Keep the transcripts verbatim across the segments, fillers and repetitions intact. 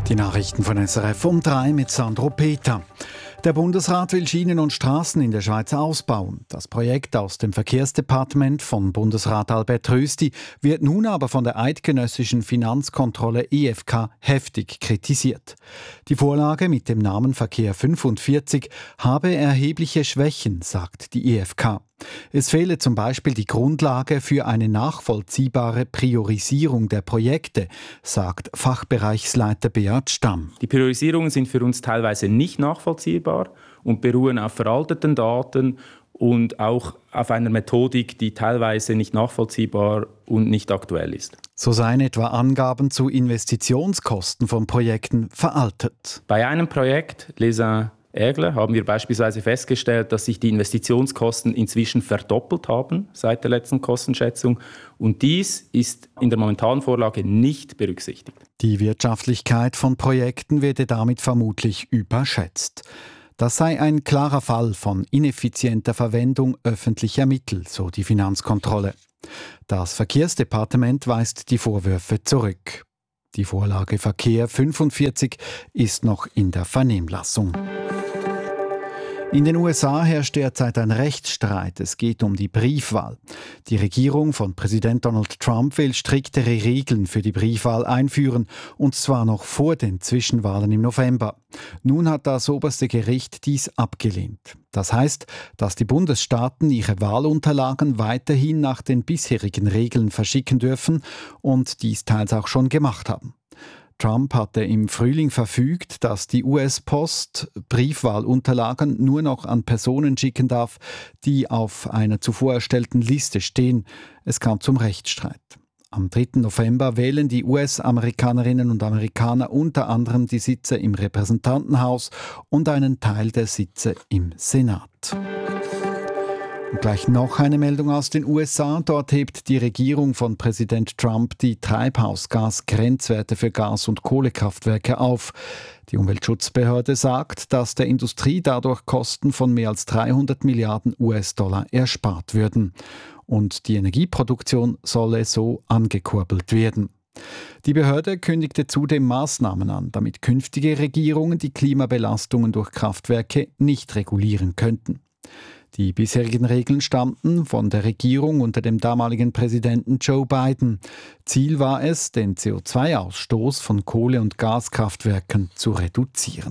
Die Nachrichten von S R F um drei mit Sandro Peter. Der Bundesrat will Schienen und Straßen in der Schweiz ausbauen. Das Projekt aus dem Verkehrsdepartement von Bundesrat Albert Rösti wird nun aber von der eidgenössischen Finanzkontrolle E F K heftig kritisiert. Die Vorlage mit dem Namen Verkehr fünfundvierzig habe erhebliche Schwächen, sagt die E F K. Es fehle zum Beispiel die Grundlage für eine nachvollziehbare Priorisierung der Projekte, sagt Fachbereichsleiter Beat Stamm. Die Priorisierungen sind für uns teilweise nicht nachvollziehbar und beruhen auf veralteten Daten und auch auf einer Methodik, die teilweise nicht nachvollziehbar und nicht aktuell ist. So seien etwa Angaben zu Investitionskosten von Projekten veraltet. Bei einem Projekt, Les Aigles, haben wir beispielsweise festgestellt, dass sich die Investitionskosten inzwischen verdoppelt haben seit der letzten Kostenschätzung. Und dies ist in der momentanen Vorlage nicht berücksichtigt. Die Wirtschaftlichkeit von Projekten werde damit vermutlich überschätzt. Das sei ein klarer Fall von ineffizienter Verwendung öffentlicher Mittel, so die Finanzkontrolle. Das Verkehrsdepartement weist die Vorwürfe zurück. Die Vorlage Verkehr fünfundvierzig ist noch in der Vernehmlassung. In den U S A herrscht derzeit ein Rechtsstreit. Es geht um die Briefwahl. Die Regierung von Präsident Donald Trump will striktere Regeln für die Briefwahl einführen, und zwar noch vor den Zwischenwahlen im November. Nun hat das oberste Gericht dies abgelehnt. Das heißt, dass die Bundesstaaten ihre Wahlunterlagen weiterhin nach den bisherigen Regeln verschicken dürfen und dies teils auch schon gemacht haben. Trump hatte im Frühling verfügt, dass die U S-Post Briefwahlunterlagen nur noch an Personen schicken darf, die auf einer zuvor erstellten Liste stehen. Es kam zum Rechtsstreit. Am dritten November wählen die U S-Amerikanerinnen und Amerikaner unter anderem die Sitze im Repräsentantenhaus und einen Teil der Sitze im Senat. Und gleich noch eine Meldung aus den U S A. Dort hebt die Regierung von Präsident Trump die Treibhausgasgrenzwerte für Gas- und Kohlekraftwerke auf. Die Umweltschutzbehörde sagt, dass der Industrie dadurch Kosten von mehr als dreihundert Milliarden U S-Dollar erspart würden. Und die Energieproduktion solle so angekurbelt werden. Die Behörde kündigte zudem Maßnahmen an, damit künftige Regierungen die Klimabelastungen durch Kraftwerke nicht regulieren könnten. Die bisherigen Regeln stammten von der Regierung unter dem damaligen Präsidenten Joe Biden. Ziel war es, den C O zwei Ausstoß von Kohle- und Gaskraftwerken zu reduzieren.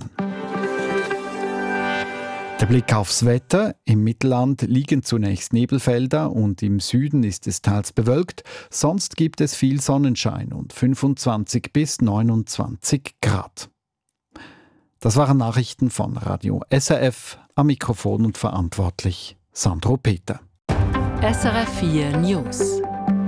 Der Blick aufs Wetter. Im Mittelland liegen zunächst Nebelfelder und im Süden ist es teils bewölkt. Sonst gibt es viel Sonnenschein und fünfundzwanzig bis neunundzwanzig Grad. Das waren Nachrichten von Radio S R F. Am Mikrofon und verantwortlich Sandro Peter. S R F vier News.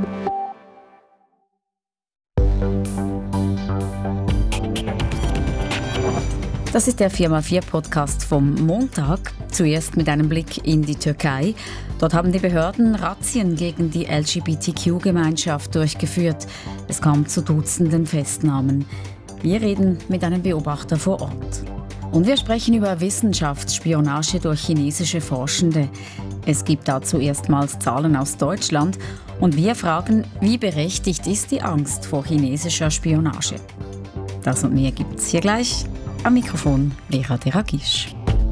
Das ist der vier mal vier Podcast vom Montag. Zuerst mit einem Blick in die Türkei. Dort haben die Behörden Razzien gegen die L G B T Q-Gemeinschaft durchgeführt. Es kam zu Dutzenden Festnahmen. Wir reden mit einem Beobachter vor Ort. Und wir sprechen über Wissenschaftsspionage durch chinesische Forschende. Es gibt dazu erstmals Zahlen aus Deutschland. Und wir fragen, wie berechtigt ist die Angst vor chinesischer Spionage? Das und mehr gibt's hier gleich. Am Mikrofon Vera Deragisch.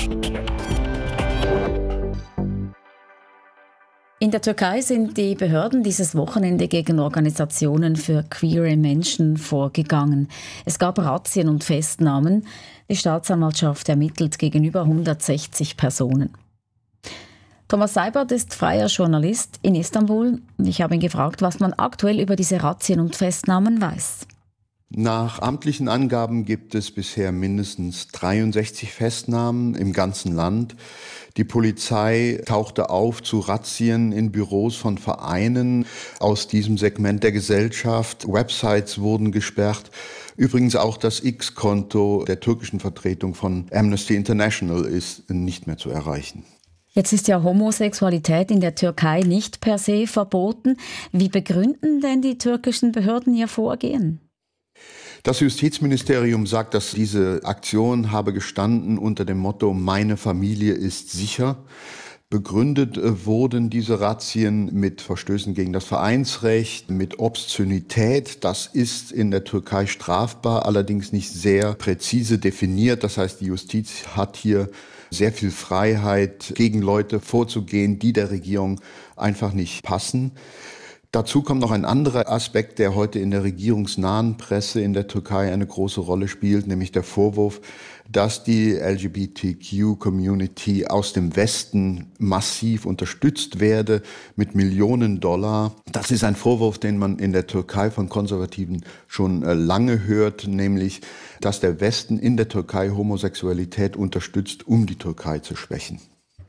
In der Türkei sind die Behörden dieses Wochenende gegen Organisationen für queere Menschen vorgegangen. Es gab Razzien und Festnahmen. Die Staatsanwaltschaft ermittelt gegen über hundertsechzig Personen. Thomas Seibert ist freier Journalist in Istanbul. Ich habe ihn gefragt, was man aktuell über diese Razzien und Festnahmen weiß. Nach amtlichen Angaben gibt es bisher mindestens dreiundsechzig Festnahmen im ganzen Land. Die Polizei tauchte auf zu Razzien in Büros von Vereinen aus diesem Segment der Gesellschaft. Websites wurden gesperrt. Übrigens auch das X-Konto der türkischen Vertretung von Amnesty International ist nicht mehr zu erreichen. Jetzt ist ja Homosexualität in der Türkei nicht per se verboten. Wie begründen denn die türkischen Behörden ihr Vorgehen? Das Justizministerium sagt, dass diese Aktion habe gestanden unter dem Motto "Meine Familie ist sicher". Begründet wurden diese Razzien mit Verstößen gegen das Vereinsrecht, mit Obszönität. Das ist in der Türkei strafbar, allerdings nicht sehr präzise definiert. Das heißt, die Justiz hat hier sehr viel Freiheit, gegen Leute vorzugehen, die der Regierung einfach nicht passen. Dazu kommt noch ein anderer Aspekt, der heute in der regierungsnahen Presse in der Türkei eine große Rolle spielt, nämlich der Vorwurf, dass die L G B T Q-Community aus dem Westen massiv unterstützt werde mit Millionen Dollar. Das ist ein Vorwurf, den man in der Türkei von Konservativen schon lange hört, nämlich, dass der Westen in der Türkei Homosexualität unterstützt, um die Türkei zu schwächen.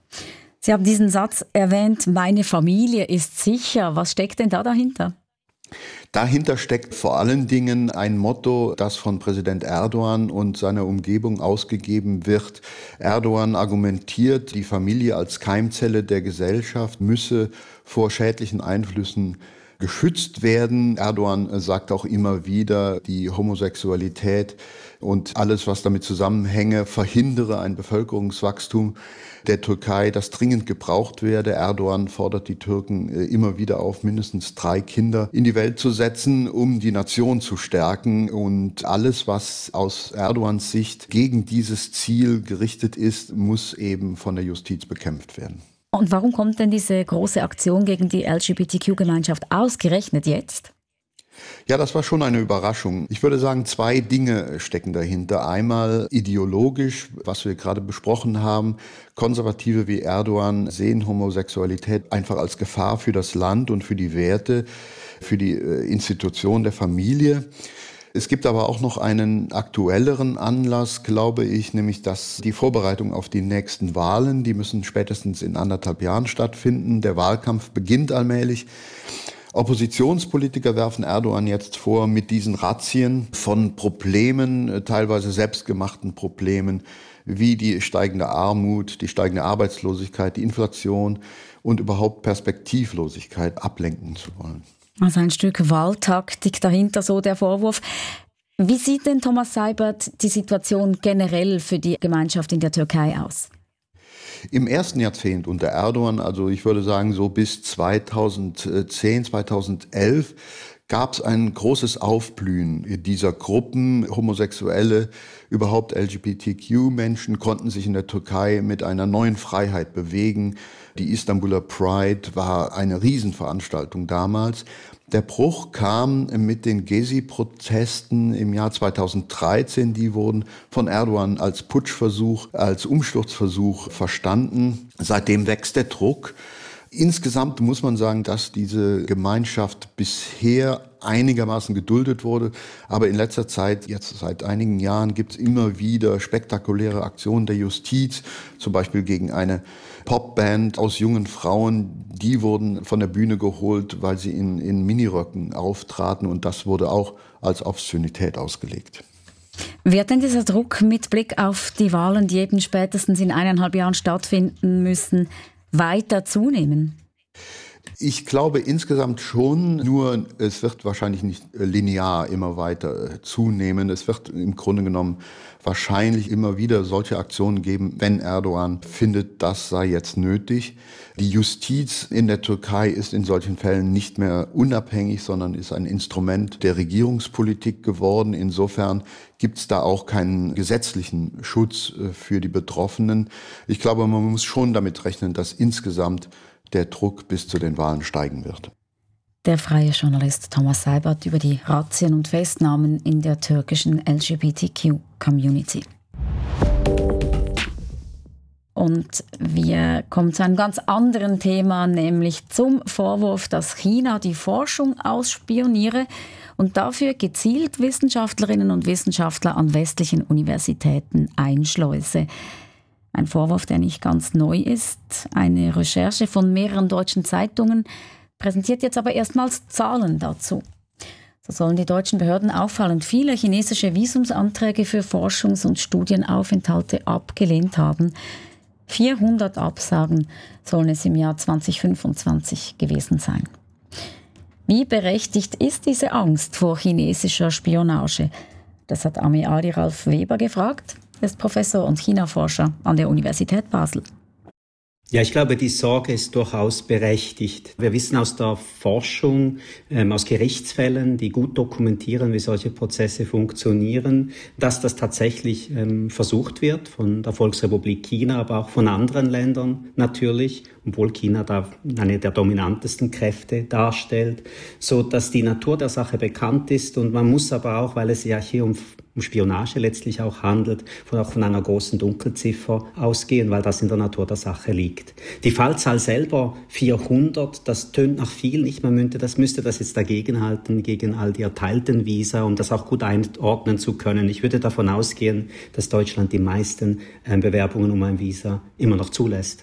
Sie haben diesen Satz erwähnt, meine Familie ist sicher. Was steckt denn da dahinter? Dahinter steckt vor allen Dingen ein Motto, das von Präsident Erdogan und seiner Umgebung ausgegeben wird. Erdogan argumentiert, die Familie als Keimzelle der Gesellschaft müsse vor schädlichen Einflüssen geschützt werden. Erdogan sagt auch immer wieder, die Homosexualität und alles, was damit zusammenhänge, verhindere ein Bevölkerungswachstum der Türkei, das dringend gebraucht werde. Erdogan fordert die Türken immer wieder auf, mindestens drei Kinder in die Welt zu setzen, um die Nation zu stärken. Und alles, was aus Erdogans Sicht gegen dieses Ziel gerichtet ist, muss eben von der Justiz bekämpft werden. Und warum kommt denn diese große Aktion gegen die L G B T Q-Gemeinschaft ausgerechnet jetzt? Ja, das war schon eine Überraschung. Ich würde sagen, zwei Dinge stecken dahinter. Einmal ideologisch, was wir gerade besprochen haben. Konservative wie Erdogan sehen Homosexualität einfach als Gefahr für das Land und für die Werte, für die Institution der Familie. Es gibt aber auch noch einen aktuelleren Anlass, glaube ich, nämlich dass die Vorbereitung auf die nächsten Wahlen, die müssen spätestens in anderthalb Jahren stattfinden. Der Wahlkampf beginnt allmählich. Oppositionspolitiker werfen Erdogan jetzt vor, mit diesen Razzien von Problemen, teilweise selbstgemachten Problemen, wie die steigende Armut, die steigende Arbeitslosigkeit, die Inflation und überhaupt Perspektivlosigkeit ablenken zu wollen. Also ein Stück Wahltaktik dahinter, so der Vorwurf. Wie sieht denn, Thomas Seibert, die Situation generell für die Gemeinschaft in der Türkei aus? Im ersten Jahrzehnt unter Erdogan, also ich würde sagen so bis zweitausendzehn, zweitausendelf, gab es ein großes Aufblühen dieser Gruppen. Homosexuelle, überhaupt L G B T Q-Menschen konnten sich in der Türkei mit einer neuen Freiheit bewegen. Die Istanbuler Pride war eine Riesenveranstaltung damals. Der Bruch kam mit den Gezi-Protesten im Jahr zweitausenddreizehn. Die wurden von Erdogan als Putschversuch, als Umsturzversuch verstanden. Seitdem wächst der Druck. Insgesamt muss man sagen, dass diese Gemeinschaft bisher einigermaßen geduldet wurde. Aber in letzter Zeit, jetzt seit einigen Jahren, gibt es immer wieder spektakuläre Aktionen der Justiz, zum Beispiel gegen eine Popband aus jungen Frauen. Die wurden von der Bühne geholt, weil sie in, in Miniröcken auftraten. Und das wurde auch als Obszönität ausgelegt. Wird denn dieser Druck mit Blick auf die Wahlen, die eben spätestens in eineinhalb Jahren stattfinden müssen, weiter zunehmen? Ich glaube insgesamt schon, nur es wird wahrscheinlich nicht linear immer weiter zunehmen. Es wird im Grunde genommen wahrscheinlich immer wieder solche Aktionen geben, wenn Erdogan findet, das sei jetzt nötig. Die Justiz in der Türkei ist in solchen Fällen nicht mehr unabhängig, sondern ist ein Instrument der Regierungspolitik geworden. Insofern gibt es da auch keinen gesetzlichen Schutz für die Betroffenen. Ich glaube, man muss schon damit rechnen, dass insgesamt der Druck bis zu den Wahlen steigen wird. Der freie Journalist Thomas Seibert über die Razzien und Festnahmen in der türkischen L G B T Q-Community. Und wir kommen zu einem ganz anderen Thema, nämlich zum Vorwurf, dass China die Forschung ausspioniere und dafür gezielt Wissenschaftlerinnen und Wissenschaftler an westlichen Universitäten einschleuse. Ein Vorwurf, der nicht ganz neu ist. Eine Recherche von mehreren deutschen Zeitungen präsentiert jetzt aber erstmals Zahlen dazu. So sollen die deutschen Behörden auffallend viele chinesische Visumsanträge für Forschungs- und Studienaufenthalte abgelehnt haben. vierhundert Absagen sollen es im Jahr zweitausendfünfundzwanzig gewesen sein. Wie berechtigt ist diese Angst vor chinesischer Spionage? Das hat Ami Ali Ralf Weber gefragt. Er ist Professor und China-Forscher an der Universität Basel. Ja, ich glaube, die Sorge ist durchaus berechtigt. Wir wissen aus der Forschung, ähm, aus Gerichtsfällen, die gut dokumentieren, wie solche Prozesse funktionieren, dass das tatsächlich ähm, versucht wird von der Volksrepublik China, aber auch von anderen Ländern natürlich, obwohl China da eine der dominantesten Kräfte darstellt, so dass die Natur der Sache bekannt ist. Und man muss aber auch, weil es ja hier um um Spionage letztlich auch handelt, von, auch von einer großen Dunkelziffer ausgehen, weil das in der Natur der Sache liegt. Die Fallzahl selber, vierhundert, das tönt nach viel, nicht? Man müsste das, müsste das jetzt dagegenhalten, gegen all die erteilten Visa, um das auch gut einordnen zu können. Ich würde davon ausgehen, dass Deutschland die meisten äh, Bewerbungen um ein Visa immer noch zulässt.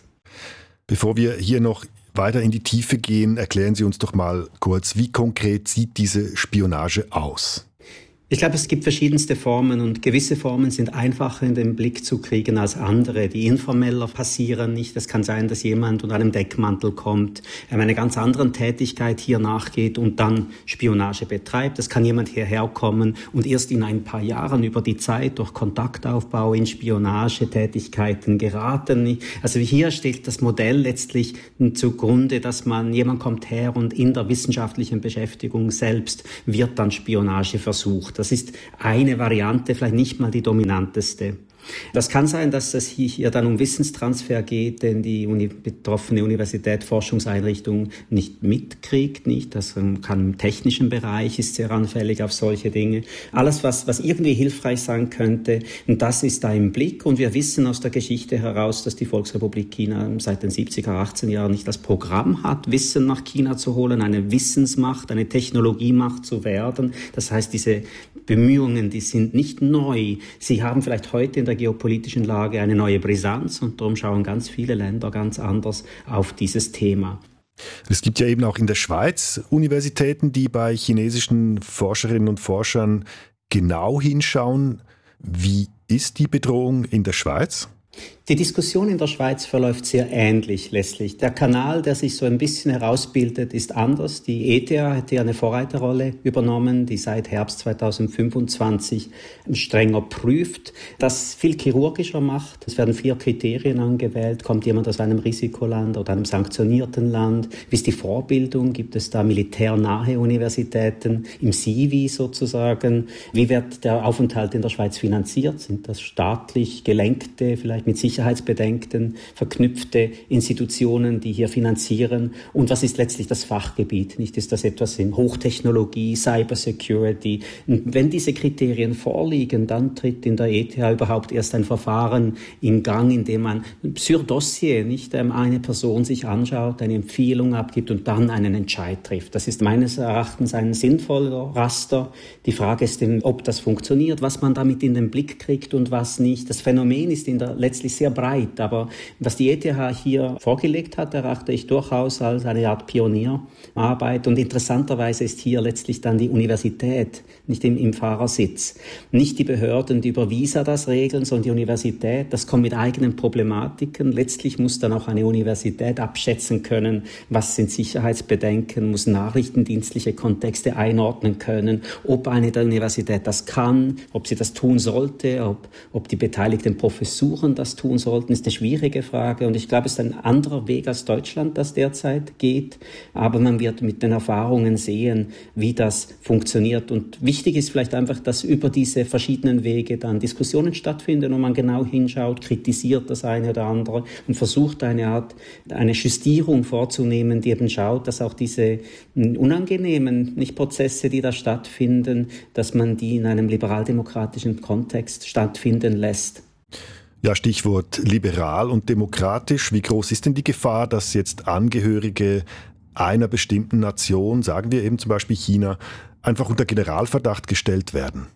Bevor wir hier noch weiter in die Tiefe gehen, erklären Sie uns doch mal kurz, wie konkret sieht diese Spionage aus? Ich glaube, es gibt verschiedenste Formen und gewisse Formen sind einfacher in den Blick zu kriegen als andere, die informeller passieren nicht. Es kann sein, dass jemand unter einem Deckmantel kommt, einer ganz anderen Tätigkeit hier nachgeht und dann Spionage betreibt. Es kann jemand hierher kommen und erst in ein paar Jahren über die Zeit durch Kontaktaufbau in Spionagetätigkeiten geraten. Also hier steht das Modell letztlich zugrunde, dass man, jemand kommt her und in der wissenschaftlichen Beschäftigung selbst wird dann Spionage versucht. Das ist eine Variante, vielleicht nicht mal die dominanteste. Das kann sein, dass es hier dann um Wissenstransfer geht, den die Uni- betroffene Universität, Forschungseinrichtung nicht mitkriegt, nicht. Das kann im technischen Bereich, ist sehr anfällig auf solche Dinge. Alles, was, was irgendwie hilfreich sein könnte, und das ist da im Blick. Und wir wissen aus der Geschichte heraus, dass die Volksrepublik China seit den siebziger, achtziger Jahren nicht das Programm hat, Wissen nach China zu holen, eine Wissensmacht, eine Technologiemacht zu werden. Das heißt, diese Bemühungen, die sind nicht neu. Sie haben vielleicht heute in der geopolitischen Lage eine neue Brisanz und darum schauen ganz viele Länder ganz anders auf dieses Thema. Es gibt ja eben auch in der Schweiz Universitäten, die bei chinesischen Forscherinnen und Forschern genau hinschauen. Wie ist die Bedrohung in der Schweiz? Die Diskussion in der Schweiz verläuft sehr ähnlich letztlich. Der Kanal, der sich so ein bisschen herausbildet, ist anders. Die E T H hat hier eine Vorreiterrolle übernommen, die seit Herbst zweitausendfünfundzwanzig strenger prüft, das viel chirurgischer macht. Es werden vier Kriterien angewählt. Kommt jemand aus einem Risikoland oder einem sanktionierten Land? Wie ist die Vorbildung? Gibt es da militärnahe Universitäten im C V sozusagen? Wie wird der Aufenthalt in der Schweiz finanziert? Sind das staatlich gelenkte, vielleicht mit Sicherheitsbedenken verknüpfte Institutionen, die hier finanzieren? Und was ist letztlich das Fachgebiet? Nicht, ist das etwas in Hochtechnologie, Cybersecurity? Und wenn diese Kriterien vorliegen, dann tritt in der E T H überhaupt erst ein Verfahren in Gang, in dem man sur Dossier, nicht eine Person sich anschaut, eine Empfehlung abgibt und dann einen Entscheid trifft. Das ist meines Erachtens ein sinnvoller Raster. Die Frage ist, ob das funktioniert, was man damit in den Blick kriegt und was nicht. Das Phänomen ist in der letztlich sehr breit, aber was die E T H hier vorgelegt hat, erachte ich durchaus als eine Art Pionierarbeit. Und interessanterweise ist hier letztlich dann die Universität nicht im, im Fahrersitz. Nicht die Behörden, die über Visa das regeln, sondern die Universität. Das kommt mit eigenen Problematiken. Letztlich muss dann auch eine Universität abschätzen können, was sind Sicherheitsbedenken, muss nachrichtendienstliche Kontexte einordnen können, ob eine der Universität das kann, ob sie das tun sollte, ob, ob die beteiligten Professuren das tun sollten, ist eine schwierige Frage. Und ich glaube, es ist ein anderer Weg als Deutschland, das derzeit geht. Aber man wird mit den Erfahrungen sehen, wie das funktioniert. Und wichtig ist vielleicht einfach, dass über diese verschiedenen Wege dann Diskussionen stattfinden und man genau hinschaut, kritisiert das eine oder andere und versucht eine Art, eine Justierung vorzunehmen, die eben schaut, dass auch diese unangenehmen nicht Prozesse, die da stattfinden, dass man die in einem liberaldemokratischen Kontext stattfinden lässt. Ja, Stichwort liberal und demokratisch. Wie groß ist denn die Gefahr, dass jetzt Angehörige einer bestimmten Nation, sagen wir eben zum Beispiel China, einfach unter Generalverdacht gestellt werden?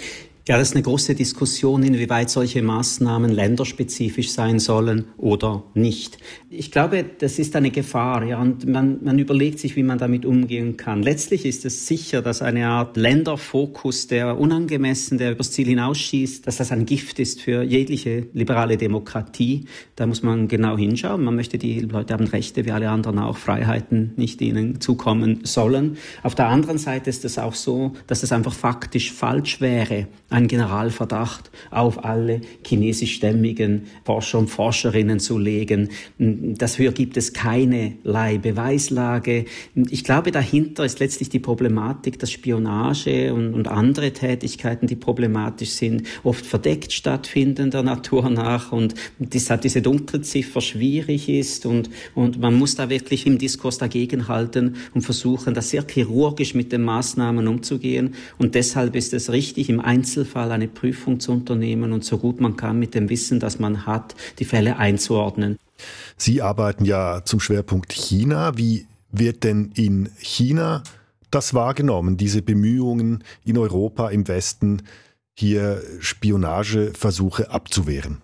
Ja, das ist eine große Diskussion, inwieweit solche Maßnahmen länderspezifisch sein sollen oder nicht. Ich glaube, das ist eine Gefahr, ja, und man, man überlegt sich, wie man damit umgehen kann. Letztlich ist es sicher, dass eine Art Länderfokus, der unangemessen, der übers Ziel hinausschießt, dass das ein Gift ist für jegliche liberale Demokratie. Da muss man genau hinschauen. Man möchte, die Leute haben Rechte, wie alle anderen auch, Freiheiten nicht ihnen zukommen sollen. Auf der anderen Seite ist es auch so, dass es einfach faktisch falsch wäre, einen Generalverdacht auf alle chinesischstämmigen Forscher und Forscherinnen zu legen. Dafür gibt es keinerlei Beweislage. Ich glaube, dahinter ist letztlich die Problematik, dass Spionage und, und andere Tätigkeiten, die problematisch sind, oft verdeckt stattfinden der Natur nach und deshalb diese Dunkelziffer schwierig ist und, und man muss da wirklich im Diskurs dagegenhalten und versuchen, das sehr chirurgisch mit den Maßnahmen umzugehen. Und deshalb ist es richtig, im Einzelfall eine Prüfung zu unternehmen und so gut man kann mit dem Wissen, das man hat, die Fälle einzuordnen. Sie arbeiten ja zum Schwerpunkt China. Wie wird denn in China das wahrgenommen, diese Bemühungen in Europa, im Westen, hier Spionageversuche abzuwehren?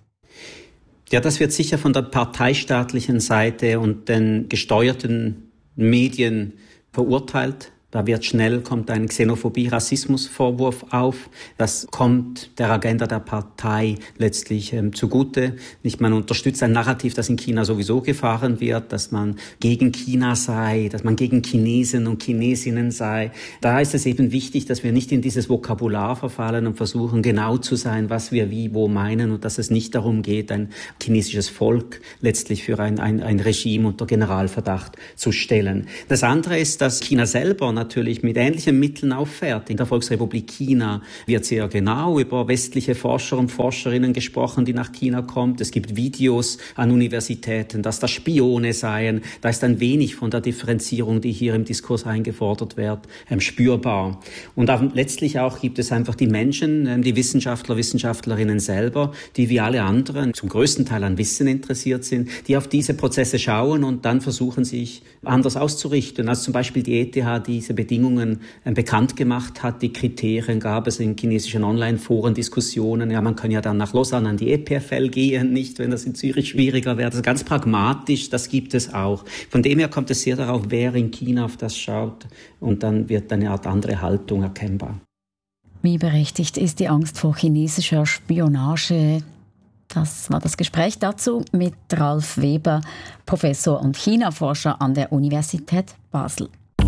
Ja, das wird sicher von der parteistaatlichen Seite und den gesteuerten Medien verurteilt. Da wird schnell, kommt ein Xenophobie-Rassismus-Vorwurf auf. Das kommt der Agenda der Partei letztlich ähm, zugute. Nicht, man unterstützt ein Narrativ, das in China sowieso gefahren wird, dass man gegen China sei, dass man gegen Chinesen und Chinesinnen sei. Da ist es eben wichtig, dass wir nicht in dieses Vokabular verfallen und versuchen, genau zu sein, was wir wie, wo meinen und dass es nicht darum geht, ein chinesisches Volk letztlich für ein, ein, ein Regime unter Generalverdacht zu stellen. Das andere ist, dass China selber natürlich mit ähnlichen Mitteln auffährt. In der Volksrepublik China wird sehr genau über westliche Forscher und Forscherinnen gesprochen, die nach China kommen. Es gibt Videos an Universitäten, dass das Spione seien. Da ist ein wenig von der Differenzierung, die hier im Diskurs eingefordert wird, ähm, spürbar. Und auch, letztlich auch gibt es einfach die Menschen, ähm, die Wissenschaftler, Wissenschaftlerinnen selber, die wie alle anderen zum größten Teil an Wissen interessiert sind, die auf diese Prozesse schauen und dann versuchen, sich anders auszurichten. Also zum Beispiel die E T H, die diese Bedingungen äh, bekannt gemacht hat. Die Kriterien gab es in chinesischen Online-Foren, Diskussionen. Ja, man kann ja dann nach Lausanne an die E P F L gehen, nicht, wenn das in Zürich schwieriger wäre. Das ist ganz pragmatisch, das gibt es auch. Von dem her kommt es sehr darauf, wer in China auf das schaut und dann wird eine Art andere Haltung erkennbar. Wie berechtigt ist die Angst vor chinesischer Spionage? Das war das Gespräch dazu mit Ralf Weber, Professor und China-Forscher an der Universität Basel.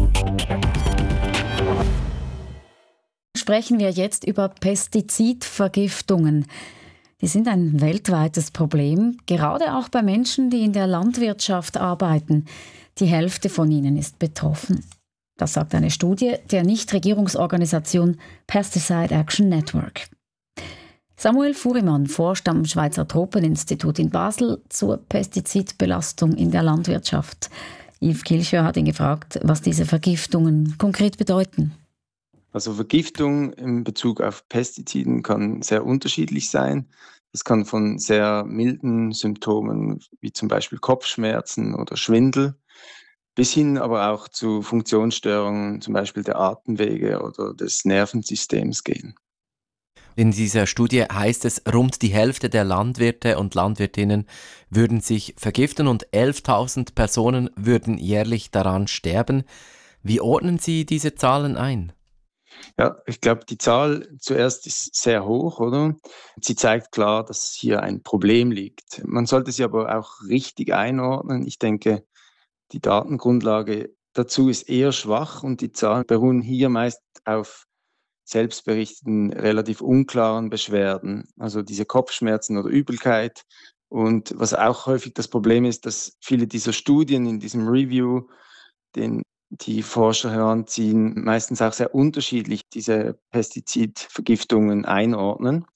Sprechen wir jetzt über Pestizidvergiftungen. Die sind ein weltweites Problem, gerade auch bei Menschen, die in der Landwirtschaft arbeiten. Die Hälfte von ihnen ist betroffen. Das sagt eine Studie der Nichtregierungsorganisation Pesticide Action Network. Samuel Furimann forscht am Schweizer Tropeninstitut in Basel zur Pestizidbelastung in der Landwirtschaft. Yves Kilcher hat ihn gefragt, was diese Vergiftungen konkret bedeuten. Also Vergiftung in Bezug auf Pestiziden kann sehr unterschiedlich sein. Es kann von sehr milden Symptomen wie zum Beispiel Kopfschmerzen oder Schwindel bis hin aber auch zu Funktionsstörungen, zum Beispiel der Atemwege oder des Nervensystems gehen. In dieser Studie heißt es, rund die Hälfte der Landwirte und Landwirtinnen würden sich vergiften und elftausend Personen würden jährlich daran sterben. Wie ordnen Sie diese Zahlen ein? Ja, ich glaube, die Zahl zuerst ist sehr hoch, oder? Sie zeigt klar, dass hier ein Problem liegt. Man sollte sie aber auch richtig einordnen. Ich denke, die Datengrundlage dazu ist eher schwach und die Zahlen beruhen hier meist auf selbstberichteten, relativ unklaren Beschwerden, also diese Kopfschmerzen oder Übelkeit. Und was auch häufig das Problem ist, dass viele dieser Studien in diesem Review, den die Forscher heranziehen, meistens auch sehr unterschiedlich diese Pestizidvergiftungen einordnen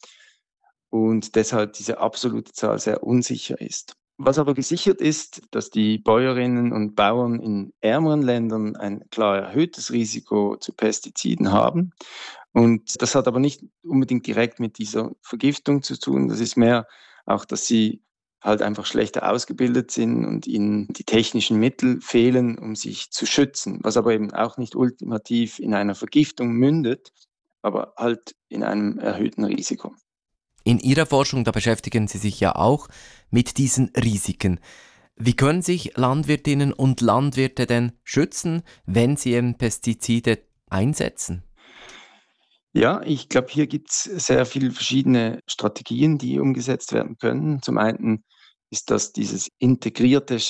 und deshalb diese absolute Zahl sehr unsicher ist. Was aber gesichert ist, dass die Bäuerinnen und Bauern in ärmeren Ländern ein klar erhöhtes Risiko zu Pestiziden haben. Und das hat aber nicht unbedingt direkt mit dieser Vergiftung zu tun. Das ist mehr auch, dass sie halt einfach schlechter ausgebildet sind und ihnen die technischen Mittel fehlen, um sich zu schützen. Was aber eben auch nicht ultimativ in einer Vergiftung mündet, aber halt in einem erhöhten Risiko. In Ihrer Forschung, da beschäftigen Sie sich ja auch mit diesen Risiken. Wie können sich Landwirtinnen und Landwirte denn schützen, wenn sie eben Pestizide einsetzen? Ja, ich glaube, hier gibt es sehr viele verschiedene Strategien, die umgesetzt werden können. Zum einen ist, dass dieses integrierte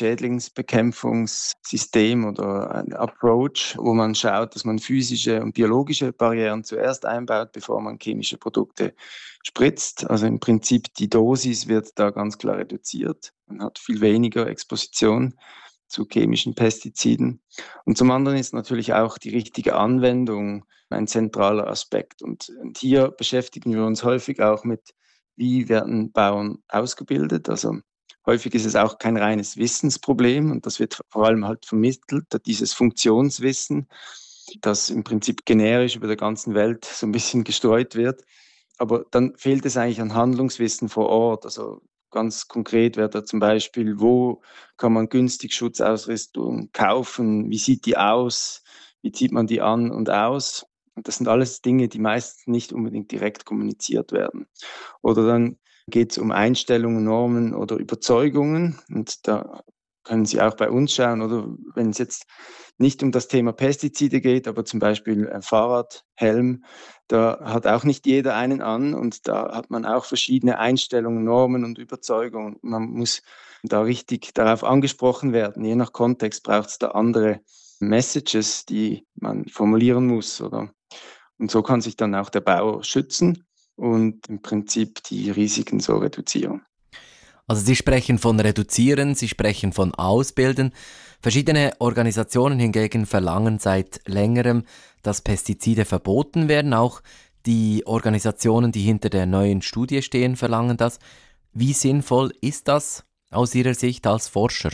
Schädlingsbekämpfungssystem oder ein Approach, wo man schaut, dass man physische und biologische Barrieren zuerst einbaut, bevor man chemische Produkte spritzt. Also im Prinzip die Dosis wird da ganz klar reduziert. Man hat viel weniger Exposition zu chemischen Pestiziden. Und zum anderen ist natürlich auch die richtige Anwendung ein zentraler Aspekt. Und, und hier beschäftigen wir uns häufig auch mit, wie werden Bauern ausgebildet. Also häufig ist es auch kein reines Wissensproblem und das wird vor allem halt vermittelt, dieses Funktionswissen, das im Prinzip generisch über der ganzen Welt so ein bisschen gestreut wird. Aber dann fehlt es eigentlich an Handlungswissen vor Ort. Also ganz konkret wäre da zum Beispiel, wo kann man günstig Schutzausrüstung kaufen, wie sieht die aus, wie zieht man die an und aus. Und das sind alles Dinge, die meistens nicht unbedingt direkt kommuniziert werden. Oder dann geht es um Einstellungen, Normen oder Überzeugungen. Und da können Sie auch bei uns schauen, oder wenn es jetzt nicht um das Thema Pestizide geht, aber zum Beispiel ein Fahrradhelm, da hat auch nicht jeder einen an und da hat man auch verschiedene Einstellungen, Normen und Überzeugungen. Man muss da richtig darauf angesprochen werden. Je nach Kontext braucht es da andere Messages, die man formulieren muss, oder? Und so kann sich dann auch der Bauer schützen und im Prinzip die Risiken so reduzieren. Also Sie sprechen von reduzieren, Sie sprechen von ausbilden. Verschiedene Organisationen hingegen verlangen seit längerem, dass Pestizide verboten werden. Auch die Organisationen, die hinter der neuen Studie stehen, verlangen das. Wie sinnvoll ist das aus Ihrer Sicht als Forscher?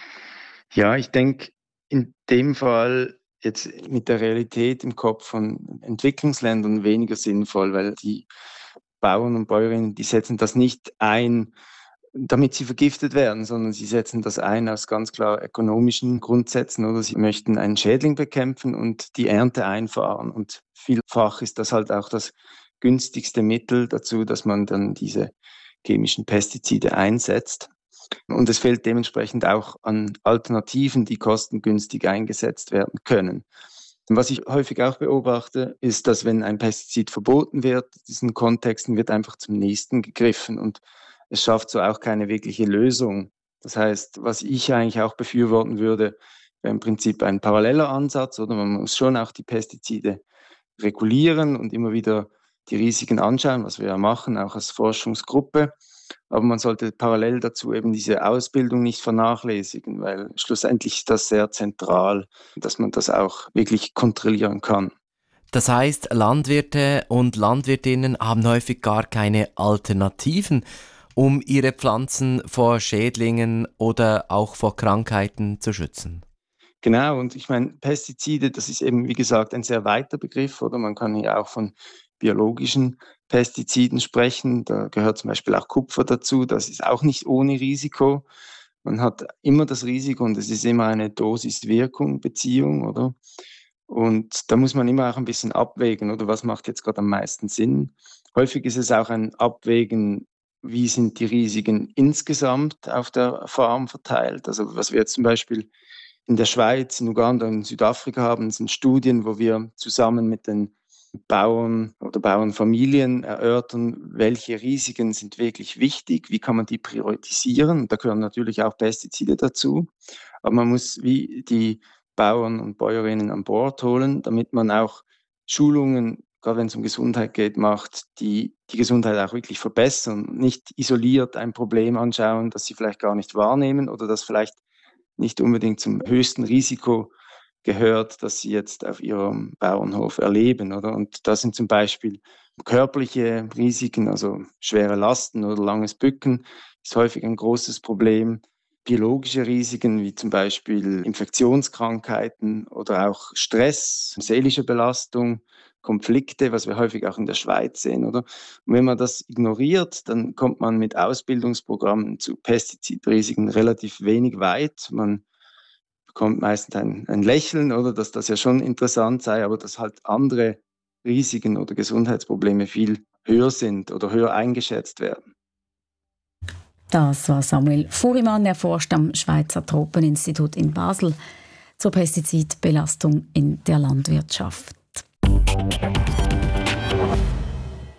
Ja, ich denke, in dem Fall jetzt mit der Realität im Kopf von Entwicklungsländern weniger sinnvoll, weil die Bauern und Bäuerinnen, die setzen das nicht ein, damit sie vergiftet werden, sondern sie setzen das ein aus ganz klar ökonomischen Grundsätzen, oder sie möchten einen Schädling bekämpfen und die Ernte einfahren. Und vielfach ist das halt auch das günstigste Mittel dazu, dass man dann diese chemischen Pestizide einsetzt. Und es fehlt dementsprechend auch an Alternativen, die kostengünstig eingesetzt werden können. Und was ich häufig auch beobachte, ist, dass wenn ein Pestizid verboten wird, in diesen Kontexten wird einfach zum nächsten gegriffen und es schafft so auch keine wirkliche Lösung. Das heißt, was ich eigentlich auch befürworten würde, wäre im Prinzip ein paralleler Ansatz, oder man muss schon auch die Pestizide regulieren und immer wieder die Risiken anschauen, was wir ja machen, auch als Forschungsgruppe. Aber man sollte parallel dazu eben diese Ausbildung nicht vernachlässigen, weil schlussendlich ist das sehr zentral, dass man das auch wirklich kontrollieren kann. Das heißt, Landwirte und Landwirtinnen haben häufig gar keine Alternativen, um ihre Pflanzen vor Schädlingen oder auch vor Krankheiten zu schützen. Genau, und ich meine, Pestizide, das ist eben, wie gesagt, ein sehr weiter Begriff, oder man kann hier auch von biologischen Pestiziden sprechen. Da gehört zum Beispiel auch Kupfer dazu. Das ist auch nicht ohne Risiko. Man hat immer das Risiko und es ist immer eine Dosis-Wirkung-Beziehung, oder? Und da muss man immer auch ein bisschen abwägen, oder was macht jetzt gerade am meisten Sinn. Häufig ist es auch ein Abwägen, wie sind die Risiken insgesamt auf der Farm verteilt. Also was wir jetzt zum Beispiel in der Schweiz, in Uganda und in Südafrika haben, sind Studien, wo wir zusammen mit den Bauern oder Bauernfamilien erörtern, welche Risiken sind wirklich wichtig, wie kann man die priorisieren. Da gehören natürlich auch Pestizide dazu, aber man muss wie die Bauern und Bäuerinnen an Bord holen, damit man auch Schulungen, gerade wenn es um Gesundheit geht, macht, die die Gesundheit auch wirklich verbessern, nicht isoliert ein Problem anschauen, das sie vielleicht gar nicht wahrnehmen oder das vielleicht nicht unbedingt zum höchsten Risiko gehört, dass sie jetzt auf ihrem Bauernhof erleben, oder? Und das sind zum Beispiel körperliche Risiken, also schwere Lasten oder langes Bücken, ist häufig ein großes Problem. Biologische Risiken wie zum Beispiel Infektionskrankheiten oder auch Stress, seelische Belastung, Konflikte, was wir häufig auch in der Schweiz sehen, oder? Und wenn man das ignoriert, dann kommt man mit Ausbildungsprogrammen zu Pestizidrisiken relativ wenig weit. Man bekommt meistens ein, ein Lächeln, oder, dass das ja schon interessant sei, aber dass halt andere Risiken oder Gesundheitsprobleme viel höher sind oder höher eingeschätzt werden. Das war Samuel Furimann, er forscht am Schweizer Tropeninstitut in Basel zur Pestizidbelastung in der Landwirtschaft.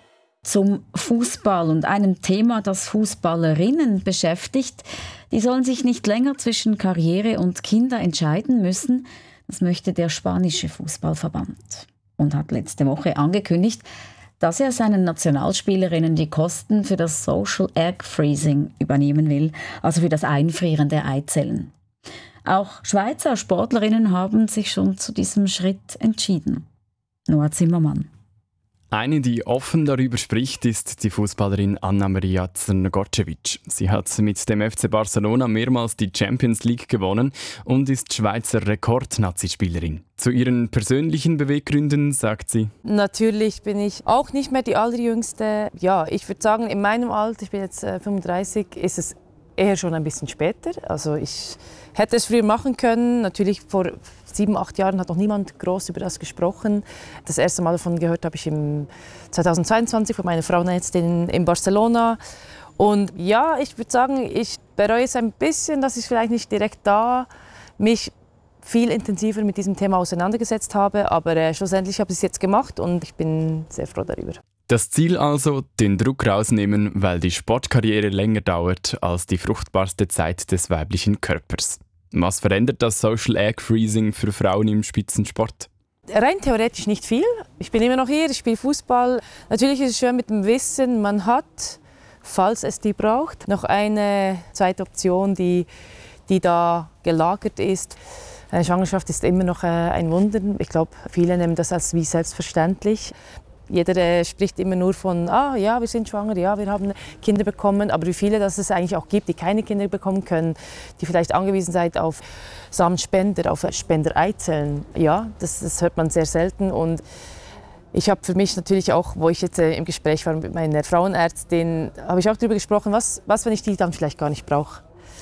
zum Fußball und einem Thema, das Fußballerinnen beschäftigt. Die sollen sich nicht länger zwischen Karriere und Kinder entscheiden müssen. Das möchte der spanische Fußballverband und hat letzte Woche angekündigt, dass er seinen Nationalspielerinnen die Kosten für das Social Egg Freezing übernehmen will, also für das Einfrieren der Eizellen. Auch Schweizer Sportlerinnen haben sich schon zu diesem Schritt entschieden. Noah Zimmermann. Eine, die offen darüber spricht, ist die Fußballerin Anna-Maria Crnogorcevic. Sie hat mit dem F C Barcelona mehrmals die Champions League gewonnen und ist Schweizer Rekord-Nazi-Spielerin. Zu ihren persönlichen Beweggründen sagt sie: Natürlich bin ich auch nicht mehr die Allerjüngste. Ja, ich würde sagen, in meinem Alter, ich bin jetzt äh, fünfunddreißig, ist es eher schon ein bisschen später. Also ich hätte es früher machen können. Natürlich vor sieben, acht Jahren hat noch niemand groß über das gesprochen. Das erste Mal davon gehört habe ich im zweitausendzweiundzwanzig von meiner Frauenärztin in Barcelona. Und ja, ich würde sagen, ich bereue es ein bisschen, dass ich vielleicht nicht direkt da mich viel intensiver mit diesem Thema auseinandergesetzt habe. Aber äh, schlussendlich habe ich es jetzt gemacht und ich bin sehr froh darüber. Das Ziel also, den Druck rausnehmen, weil die Sportkarriere länger dauert als die fruchtbarste Zeit des weiblichen Körpers. Was verändert das Social Egg Freezing für Frauen im Spitzensport? Rein theoretisch nicht viel. Ich bin immer noch hier, ich spiele Fußball. Natürlich ist es schön mit dem Wissen, man hat, falls es die braucht, noch eine zweite Option, die, die da gelagert ist. Eine Schwangerschaft ist immer noch ein Wunder. Ich glaube, viele nehmen das als wie selbstverständlich. Jeder äh, spricht immer nur von, ah ja, wir sind schwanger, ja, wir haben Kinder bekommen. Aber wie viele dass es eigentlich auch gibt, die keine Kinder bekommen können, die vielleicht angewiesen sind auf Samenspender, auf Spendereizellen. Ja, das, das hört man sehr selten. Und ich habe für mich natürlich auch, wo ich jetzt äh, im Gespräch war mit meiner Frauenärztin, habe ich auch darüber gesprochen, was, was, wenn ich die dann vielleicht gar nicht brauche.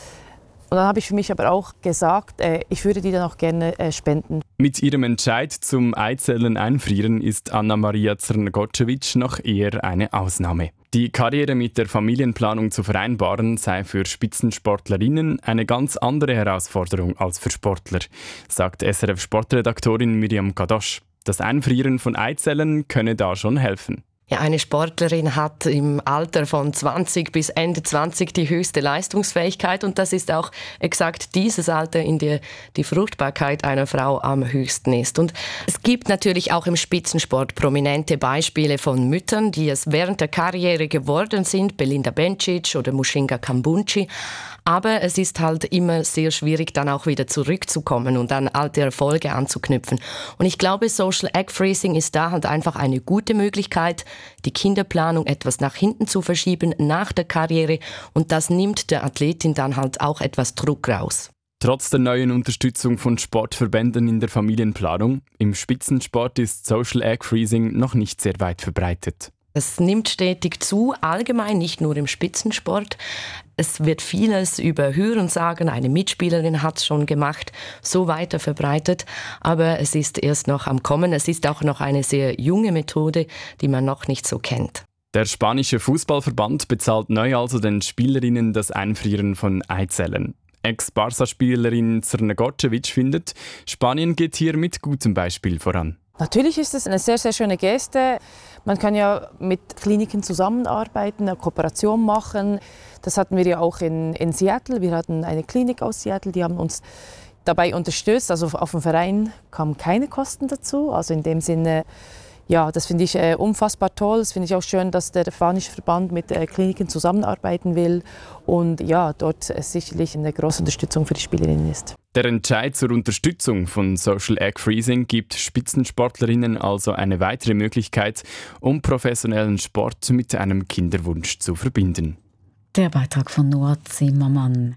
Und dann habe ich für mich aber auch gesagt, äh, ich würde die dann auch gerne äh, spenden. Mit ihrem Entscheid zum Eizellen einfrieren ist Anna-Maria Crnogorcevic noch eher eine Ausnahme. Die Karriere mit der Familienplanung zu vereinbaren sei für Spitzensportlerinnen eine ganz andere Herausforderung als für Sportler, sagt S R F-Sportredaktorin Miriam Kadosch. Das Einfrieren von Eizellen könne da schon helfen. Ja, eine Sportlerin hat im Alter von zwanzig bis Ende zwanzig die höchste Leistungsfähigkeit und das ist auch exakt dieses Alter, in dem die Fruchtbarkeit einer Frau am höchsten ist. Und es gibt natürlich auch im Spitzensport prominente Beispiele von Müttern, die es während der Karriere geworden sind, Belinda Bencic oder Mushinga Kambunchi. Aber es ist halt immer sehr schwierig, dann auch wieder zurückzukommen und an alte Erfolge anzuknüpfen. Und ich glaube, Social Egg Freezing ist da halt einfach eine gute Möglichkeit, die Kinderplanung etwas nach hinten zu verschieben nach der Karriere. Und das nimmt der Athletin dann halt auch etwas Druck raus. Trotz der neuen Unterstützung von Sportverbänden in der Familienplanung, im Spitzensport ist Social Egg Freezing noch nicht sehr weit verbreitet. Es nimmt stetig zu, allgemein, nicht nur im Spitzensport. Es wird vieles über Hörensagen, eine Mitspielerin hat es schon gemacht, so weiter verbreitet. Aber es ist erst noch am Kommen. Es ist auch noch eine sehr junge Methode, die man noch nicht so kennt. Der spanische Fußballverband bezahlt neu also den Spielerinnen das Einfrieren von Eizellen. Ex-Barca-Spielerin Crnogorcevic findet, Spanien geht hier mit gutem Beispiel voran. Natürlich ist es eine sehr, sehr schöne Geste. Man kann ja mit Kliniken zusammenarbeiten, eine Kooperation machen. Das hatten wir ja auch in, in Seattle. Wir hatten eine Klinik aus Seattle, die haben uns dabei unterstützt. Also auf dem Verein kamen keine Kosten dazu. Also in dem Sinne, ja, das finde ich äh, unfassbar toll. Das finde ich auch schön, dass der spanische Verband mit äh, Kliniken zusammenarbeiten will. Und ja, dort äh, sicherlich eine große Unterstützung für die Spielerinnen ist. Der Entscheid zur Unterstützung von Social Egg Freezing gibt Spitzensportlerinnen also eine weitere Möglichkeit, um professionellen Sport mit einem Kinderwunsch zu verbinden. Der Beitrag von Noah Zimmermann.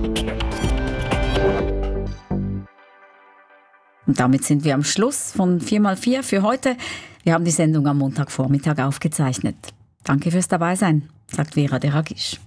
Und damit sind wir am Schluss von vier mal vier für heute. Wir haben die Sendung am Montagvormittag aufgezeichnet. Danke fürs Dabeisein, sagt Vera Deragisch.